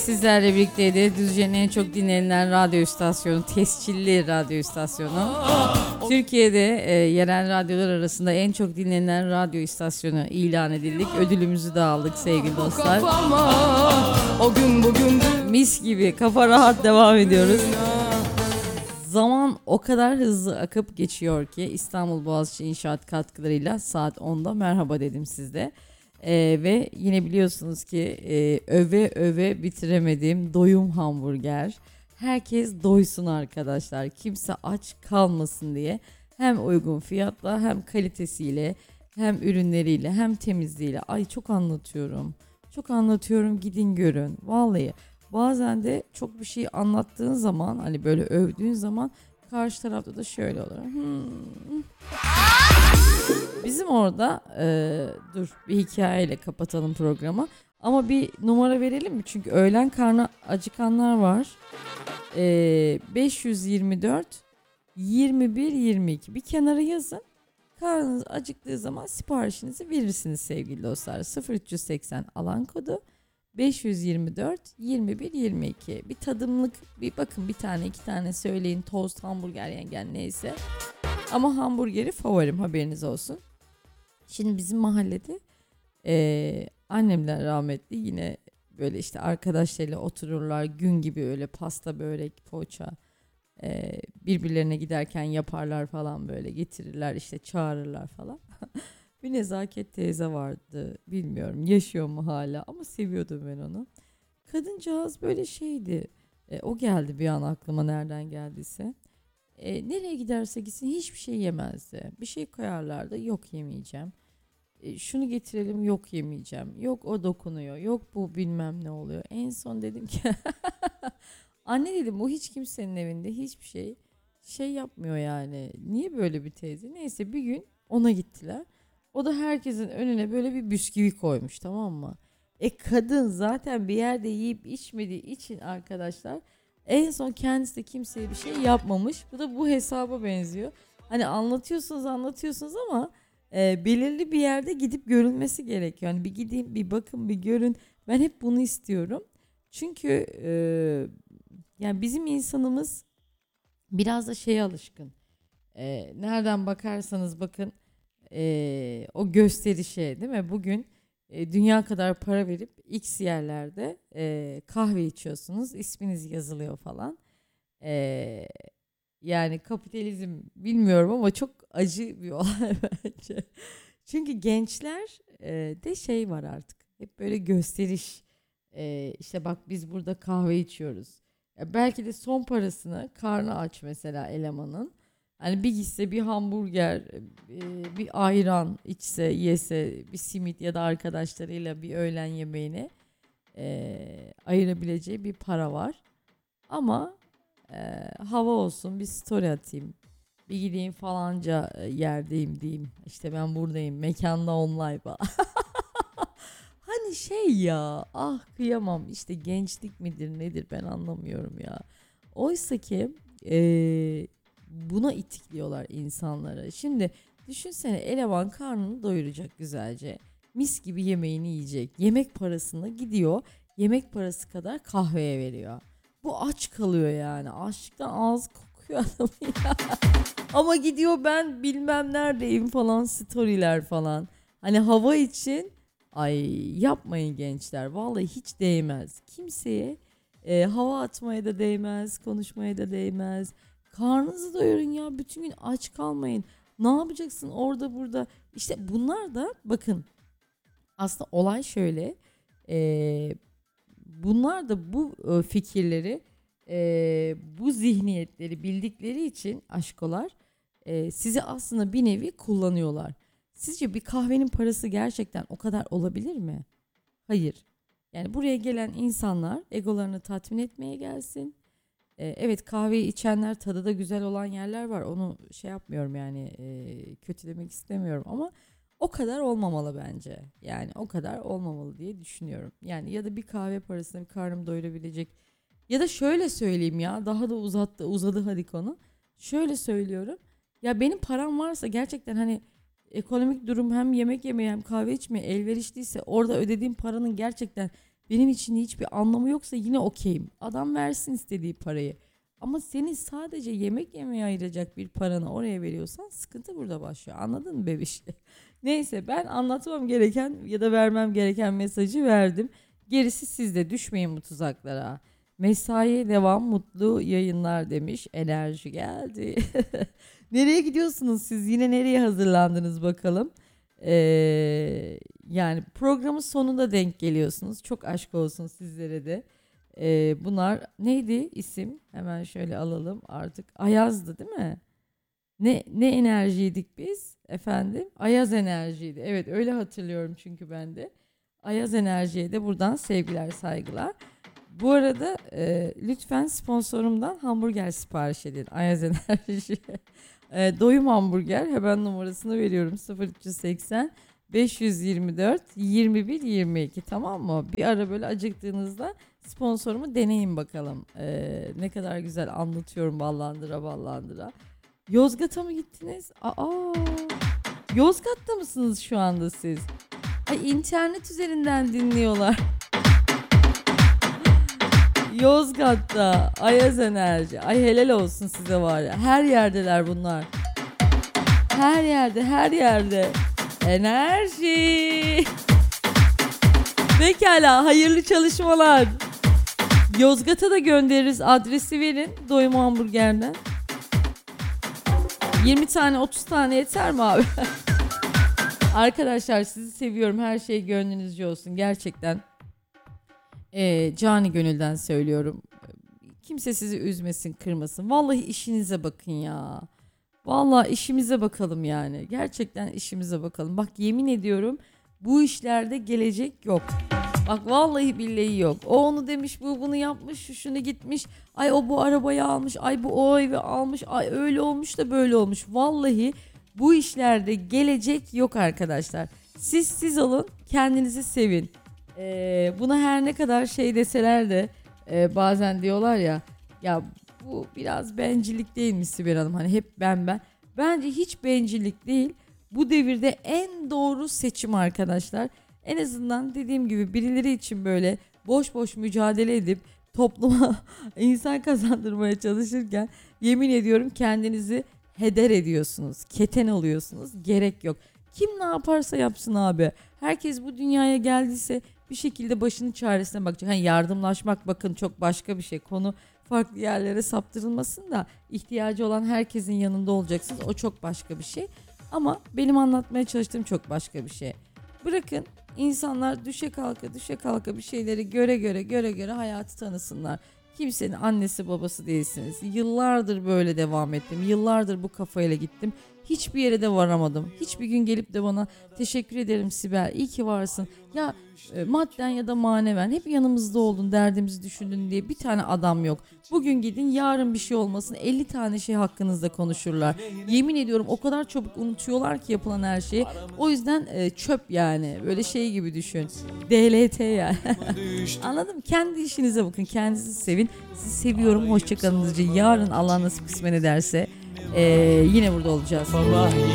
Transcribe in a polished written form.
Sizlerle birlikteydi. Düzce'nin en çok dinlenilen radyo istasyonu, tescilli radyo istasyonu. Türkiye'de yerel radyolar arasında en çok dinlenen radyo istasyonu ilan edildik. Ödülümüzü de aldık sevgili dostlar. O gün bugündür. Mis gibi kafa rahat devam ediyoruz. Zaman o kadar hızlı akıp geçiyor ki İstanbul Boğaziçi İnşaat katkılarıyla saat 10'da merhaba dedim sizde. Ve yine biliyorsunuz ki öve öve bitiremediğim doyum hamburger. Herkes doysun arkadaşlar. Kimse aç kalmasın diye. Hem uygun fiyatla hem kalitesiyle hem ürünleriyle hem temizliğiyle. Ay çok anlatıyorum. Çok anlatıyorum, gidin görün. Vallahi bazen de çok bir şey anlattığın zaman hani böyle övdüğün zaman karşı tarafta da şöyle olur. Bizim orada dur bir hikayeyle kapatalım programı. Ama bir numara verelim mi? Çünkü öğlen karnı acıkanlar var. 524 21 22 bir kenara yazın. Karnınız acıktığı zaman siparişinizi verirsiniz sevgili dostlar. 0380 alan kodu 524 21 22. Bir tadımlık bir bakın, bir tane iki tane söyleyin, tost, hamburger, yengen neyse. Ama hamburgeri favorim, haberiniz olsun. Şimdi bizim mahallede annemler rahmetli yine böyle işte arkadaşlarıyla otururlar, gün gibi öyle pasta, börek, poğaça birbirlerine giderken yaparlar falan, böyle getirirler işte, çağırırlar falan. Bir Nezaket teyze vardı, bilmiyorum yaşıyor mu hala ama seviyordum ben onu. Kadıncağız böyle şeydi, o geldi bir an aklıma, nereden geldiyse. Nereye giderse gitsin hiçbir şey yemezdi. Bir şey koyarlardı, yok yemeyeceğim. Şunu getirelim, yok yemeyeceğim. Yok o dokunuyor, yok bu bilmem ne oluyor. En son dedim ki anne dedim, bu hiç kimsenin evinde hiçbir şey yapmıyor yani. Niye böyle bir teyze? Neyse bir gün ona gittiler. O da herkesin önüne böyle bir bisküvi koymuş, tamam mı? Kadın zaten bir yerde yiyip içmediği için arkadaşlar, en son kendisi de kimseye bir şey yapmamış. Bu da bu hesaba benziyor. Hani anlatıyorsunuz ama belirli bir yerde gidip görülmesi gerekiyor. Yani bir gidin, bir bakın, bir görün. Ben hep bunu istiyorum. Çünkü yani bizim insanımız biraz da şeye alışkın. Nereden bakarsanız bakın o gösterişe, değil mi? Bugün dünya kadar para verip X yerlerde kahve içiyorsunuz. İsminiz yazılıyor falan. E, Yani kapitalizm bilmiyorum ama çok acı bir olay bence. Çünkü gençler de şey var artık. Hep böyle gösteriş. İşte bak biz burada kahve içiyoruz. Ya belki de son parasını, karnı aç mesela elemanın. Hani bir gitse bir hamburger, bir ayran içse, yese, bir simit ya da arkadaşlarıyla bir öğlen yemeğini ayırabileceği bir para var. Ama hava olsun, bir story atayım, bir gideyim falanca yerdeyim diyeyim, işte ben buradayım mekanda online falan. Hani şey ya, ah kıyamam, işte gençlik midir nedir ben anlamıyorum ya. Oysa ki buna itikliyorlar insanları. Şimdi düşünsene, eleman karnını doyuracak güzelce, mis gibi yemeğini yiyecek, yemek parasını gidiyor yemek parası kadar kahveye veriyor. Bu aç kalıyor yani. Açlıktan ağzı kokuyor adamın ya. Ama gidiyor ben bilmem neredeyim falan, storyler falan. Hani hava için, ay yapmayın gençler. Vallahi hiç değmez. Kimseye hava atmaya da değmez. Konuşmaya da değmez. Karnınızı doyurun ya. Bütün gün aç kalmayın. Ne yapacaksın orada burada? İşte bunlar da bakın. Aslında olay şöyle. E, Bunlar da bu fikirleri, bu zihniyetleri bildikleri için aşkolar sizi aslında bir nevi kullanıyorlar. Sizce bir kahvenin parası gerçekten o kadar olabilir mi? Hayır. Yani buraya gelen insanlar egolarını tatmin etmeye gelsin. Evet, kahveyi içenler, tadı da güzel olan yerler var. Onu şey yapmıyorum yani, kötülemek istemiyorum ama o kadar olmamalı bence. Yani o kadar olmamalı diye düşünüyorum. Yani ya da bir kahve parasına bir karnım doyurabilecek, ya da şöyle söyleyeyim ya, daha da uzadı hadi konu. Şöyle söylüyorum. Ya benim param varsa gerçekten, hani ekonomik durum hem yemek yemeye hem kahve içmeye elverişliyse, orada ödediğim paranın gerçekten benim için hiçbir anlamı yoksa yine okeyim. Adam versin istediği parayı. Ama senin sadece yemek yemeye ayıracak bir paranı oraya veriyorsan sıkıntı burada başlıyor. Anladın mı bebiş? Neyse, ben anlatmam gereken ya da vermem gereken mesajı verdim. Gerisi sizde, düşmeyin bu tuzaklara. Mesaiye devam, mutlu yayınlar demiş. Enerji geldi. Nereye gidiyorsunuz siz? Yine nereye hazırlandınız bakalım? Yani programın sonunda denk geliyorsunuz. Çok aşk olsun sizlere de. Bunlar neydi isim? Hemen şöyle alalım artık. Ayaz'dı değil mi? Ne enerjiydik biz efendim? Ayaz enerjiydi. Evet, öyle hatırlıyorum çünkü ben de. Ayaz Enerji'ye de buradan sevgiler, saygılar. Bu arada lütfen sponsorumdan hamburger sipariş edin. Ayaz Enerji. Doyum hamburger. Hemen numarasını veriyorum. 0380 524 21 22, tamam mı? Bir ara böyle acıktığınızda sponsorumu deneyin bakalım. Ne kadar güzel anlatıyorum ballandıra ballandıra. Yozgat'a mı gittiniz? Yozgat'ta mısınız şu anda siz? Ay, internet üzerinden dinliyorlar. Yozgat'ta Ayaz Enerji. Ay, helal olsun size var ya. Her yerdeler bunlar. Her yerde. Enerji. Pekala, hayırlı çalışmalar. Yozgat'a da göndeririz. Adresi verin. Doyum hamburgerden. 20 tane 30 tane yeter mi abi? Arkadaşlar, sizi seviyorum. Her şey gönlünüzce olsun. Gerçekten cani gönülden söylüyorum. Kimse sizi üzmesin, kırmasın. Vallahi işinize bakın ya. Vallahi işimize bakalım yani. Gerçekten işimize bakalım. Bak, yemin ediyorum bu işlerde gelecek yok. Bak, vallahi billahi yok. O onu demiş, bu bunu yapmış, şunu gitmiş. Ay, o bu arabayı almış. Ay, bu o evi almış. Ay, öyle olmuş da böyle olmuş. Vallahi bu işlerde gelecek yok arkadaşlar. Siz olun, kendinizi sevin. Buna her ne kadar şey deseler de bazen diyorlar ya bu biraz bencillik değil mi Sibel Hanım? Hani hep ben. Bence hiç bencillik değil. Bu devirde en doğru seçim arkadaşlar. En azından dediğim gibi birileri için böyle boş mücadele edip topluma insan kazandırmaya çalışırken yemin ediyorum kendinizi heder ediyorsunuz. Keten oluyorsunuz. Gerek yok. Kim ne yaparsa yapsın abi. Herkes bu dünyaya geldiyse bir şekilde başının çaresine bakacak. Hani yardımlaşmak, bakın, çok başka bir şey. Konu farklı yerlere saptırılmasın da ihtiyacı olan herkesin yanında olacaksınız. O çok başka bir şey. Ama benim anlatmaya çalıştığım çok başka bir şey. Bırakın insanlar düşe kalka bir şeyleri göre hayatı tanısınlar. Kimsenin annesi babası değilsiniz. Yıllardır böyle devam ettim. Yıllardır bu kafayla gittim. Hiçbir yere de varamadım. Hiçbir gün gelip de bana teşekkür ederim Sibel, İyi ki varsın. Ya madden ya da maneven hep yanımızda oldun, derdimizi düşündün diye bir tane adam yok. Bugün gidin, yarın bir şey olmasın, 50 tane şey hakkınızda konuşurlar. Yemin ediyorum o kadar çabuk unutuyorlar ki yapılan her şeyi. O yüzden çöp yani. Böyle şey gibi düşün. DLT yani. Anladım. Kendi işinize bakın. Kendinizi sevin. Sizi seviyorum. Hoşçakalın. Yarın Allah nasip kısmet ederse yine burada olacağız.